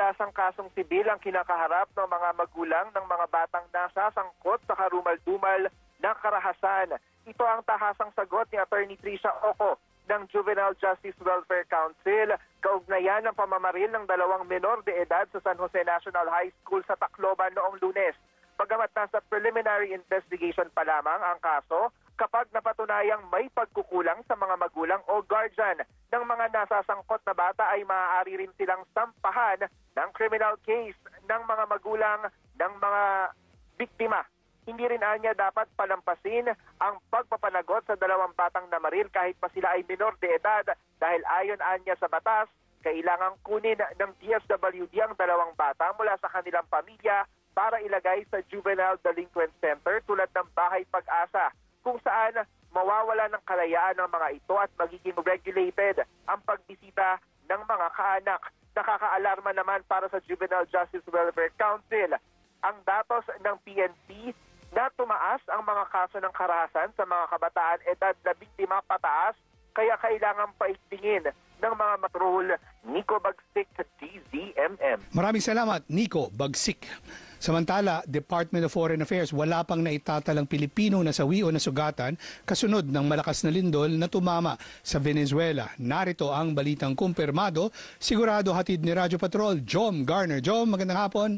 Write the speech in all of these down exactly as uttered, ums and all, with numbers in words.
kadalasang kasong sibil ang kinakaharap ng mga magulang ng mga batang nasasangkot sa karumal-dumal na karahasan. Ito ang tahasang sagot ni Attorney Trisha Oco ng Juvenile Justice Welfare Council kaugnayan ng pamamaril ng dalawang menor de edad sa San Jose National High School sa Tacloban noong Lunes. Bagamat nasa preliminary investigation pa lamang ang kaso, kapag napatunayang may pagkukulang sa mga magulang o guardian ng mga nasasangkot na bata ay maaari rin silang sampahan ng criminal case ng mga magulang ng mga biktima. Hindi rin anya dapat palampasin ang pagpapanagot sa dalawang batang namaril kahit pa sila ay minor de edad dahil ayon anya sa batas, kailangang kunin ng D S W D ang dalawang bata mula sa kanilang pamilya para ilagay sa Juvenile Delinquent Center tulad ng Bahay Pag-asa, kung saan mawawala ng kalayaan ng mga ito at magiging regulated ang pagbisita ng mga kaanak. Nakakaalarma naman para sa Juvenile Justice Welfare Council ang datos ng P N P na tumaas ang mga kaso ng karahasan sa mga kabataan edad labing lima pataas, kaya kailangan paigtingin ng mga matrol. Nico Bagsik, D Z M M. Maraming salamat, Nico Bagsik. Samantala, Department of Foreign Affairs wala pang naitatalang Pilipino na sawi o nasugatan kasunod ng malakas na lindol na tumama sa Venezuela. Narito ang balitang kumpirmado. Sigurado hatid ni Radyo Patrol, Jom Garner. Jom, magandang hapon.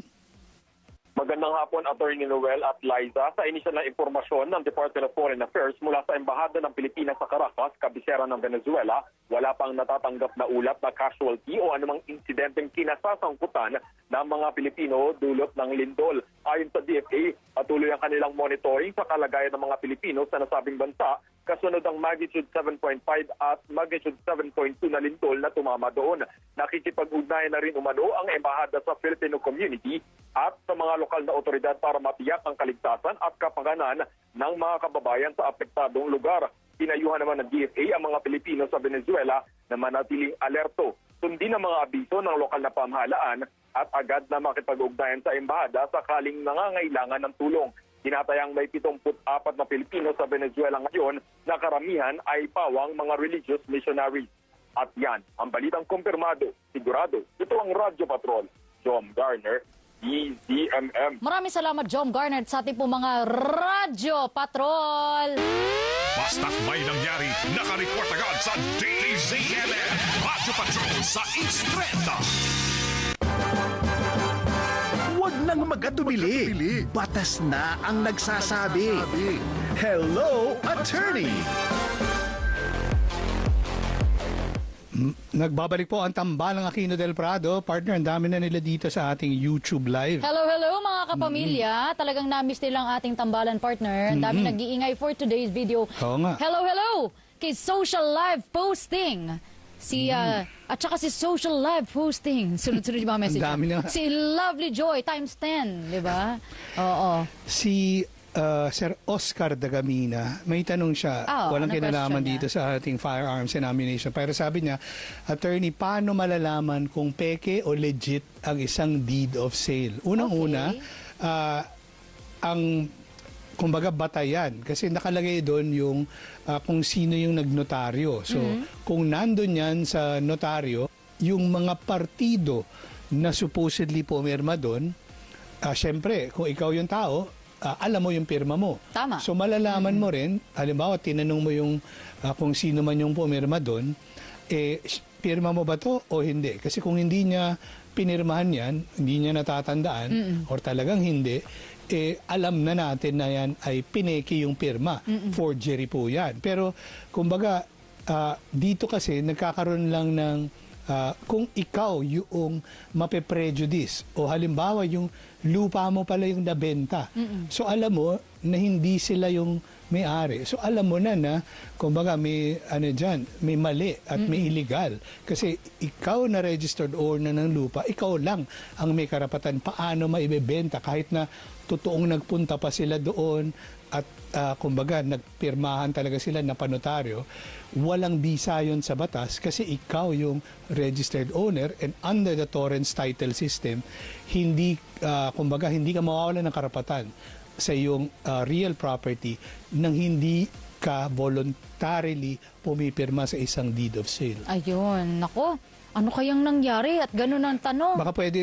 Magandang hapon, Attorney Noel at Liza. Sa inisyal na impormasyon ng Department of Foreign Affairs mula sa Embahada ng Pilipinas sa Caracas, kabisera ng Venezuela, wala pang natatanggap na ulat na casualty o anumang insidenteng kinasasangkutan ng mga Pilipino dulot ng lindol. Ayon sa D F A, patuloy ang kanilang monitoring sa kalagayan ng mga Pilipino sa nasabing bansa kasunod ang magnitude seven point five at magnitude seven point two na lindol na tumama doon. Nakikipag-ugnayan na rin umano ang embahada sa Filipino community at sa mga lokal na otoridad para matiyak ang kaligtasan at kapakanan ng mga kababayan sa apektadong lugar. Pinayuhan naman ng D F A ang mga Pilipino sa Venezuela na manatiling alerto. Sundin ang mga abiso ng lokal na pamahalaan at agad na makipag-ugnayan sa embahada sakaling nangangailangan ng tulong. Tinatayang may pitongput apat na Pilipino sa Venezuela ngayon na karamihan ay pawang mga religious missionaries. At yan, ang balitang kumpirmado, sigurado. Ito ang Radyo Patrol, Jom Garner, D Z M M. Maraming salamat, Jom Garner, sa ating po mga Radyo Patrol. Basta't may nangyari, nakareport agad sa D Z M M. Radyo Patrol sa East Trenta. Huwag nang mag-atubili. Batas na ang nagsasabi. Hello, Attorney! Nagbabalik po ang tambalang Aquino del Prado. Partner, ang dami na nila dito sa ating YouTube Live. Hello, hello mga kapamilya. Mm-hmm. Talagang na-miss nilang ating tambalan, partner. Ang dami mm-hmm. nag-iingay for today's video. Oo nga. Hello, hello! Kay Social Live Posting. Si, uh, at saka si Social Live Posting. Sunod-sunod yung mga message. Ang dami na. Si Lovely Joy times ten, di ba? Oo. Si uh, Sir Oscar Dagamina, may tanong siya. Oh, walang ano kinalaman niya? dito sa ating firearms examination. Pero sabi niya, Attorney, paano malalaman kung peke o legit ang isang deed of sale? Unang-una, Okay. uh, ang kumbaga batayan kasi nakalagay doon yung uh, kung sino yung nagnotaryo. So mm-hmm. kung nandun yan sa notaryo, yung mga partido na supposedly pumirma doon, uh, syempre kung ikaw yung tao, uh, alam mo yung pirma mo. Tama. So malalaman mm-hmm. mo rin, halimbawa tinanong mo yung uh, kung sino man yung pumirma doon, eh pirma mo ba to o hindi? Kasi kung hindi niya pinirmahan yan, hindi niya natatandaan mm-hmm. or talagang hindi, eh, alam na natin na yan ay pineki yung pirma. Mm-mm. Forgery po yan. Pero, kumbaga, uh, dito kasi nagkakaroon lang ng uh, kung ikaw yung mape-prejudice o halimbawa yung lupa mo pala yung nabenta. Mm-mm. So, alam mo na hindi sila yung may-ari. So, alam mo na na, kumbaga, may, ano dyan, may mali at Mm-mm. may illegal. Kasi ikaw na registered owner ng lupa, ikaw lang ang may karapatan paano maibebenta kahit na totoong nagpunta pa sila doon at uh, kumbaga nagpirmahan talaga sila na panotaryo, walang bisa yun sa batas kasi ikaw yung registered owner and under the Torrens title system, hindi uh, kumbaga hindi ka mawawalan ng karapatan sa iyong uh, real property nang hindi ka voluntarily pumipirma sa isang deed of sale. Ayun, nako. Ano kayang nangyari at ganun ang tanong? Baka pwede